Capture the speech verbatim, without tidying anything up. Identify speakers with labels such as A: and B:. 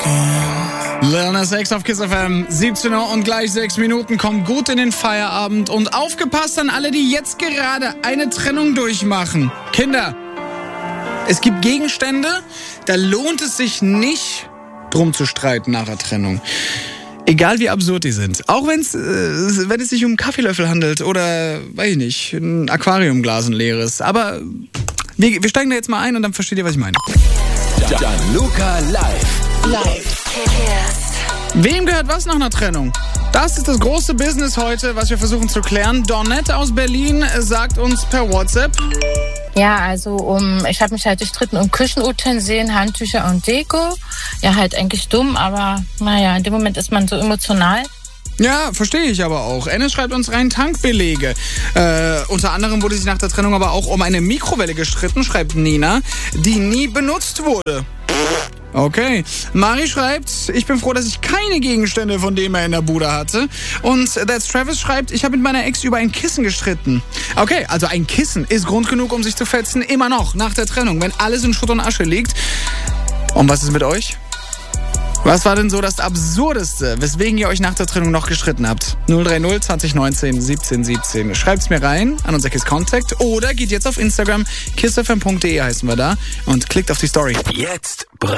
A: Lil Nas X auf Kiss F M, siebzehn Uhr und gleich sechs Minuten, kommt gut in den Feierabend und aufgepasst an alle, die jetzt gerade eine Trennung durchmachen. Kinder, es gibt Gegenstände, da lohnt es sich nicht, drum zu streiten nach der Trennung. Egal wie absurd die sind. Auch wenn's, äh, wenn es sich um einen Kaffeelöffel handelt oder, weiß ich nicht, ein Aquariumglas, ein leeres. Aber wir, wir steigen da jetzt mal ein und dann versteht ihr, was ich meine.
B: Gianluca live.
C: Live.
A: Wem gehört was nach einer Trennung? Das ist das große Business heute, was wir versuchen zu klären. Dornette aus Berlin sagt uns per WhatsApp.
D: Ja, also um, ich habe mich halt gestritten um Küchenutensilien, Handtücher und Deko. Ja, halt eigentlich dumm, aber naja, in dem Moment ist man so emotional.
A: Ja, verstehe ich aber auch. Ennis schreibt uns rein Tankbelege. Äh, unter anderem wurde sich nach der Trennung aber auch um eine Mikrowelle gestritten, schreibt Nina, die nie benutzt wurde. Okay. Mari schreibt, ich bin froh, dass ich keine Gegenstände von dem er in der Bude hatte. Und That's Travis schreibt, ich habe mit meiner Ex über ein Kissen gestritten. Okay, also ein Kissen ist Grund genug, um sich zu fetzen, immer noch, nach der Trennung, wenn alles in Schutt und Asche liegt. Und was ist mit euch? Was war denn so das Absurdeste, weswegen ihr euch nach der Trennung noch gestritten habt? null drei null zwanzig neunzehn siebzehn siebzehn. Schreibt's mir rein an unser Kiss Contact oder geht jetzt auf Instagram, kissfm punkt de heißen wir da und klickt auf die Story.
B: Jetzt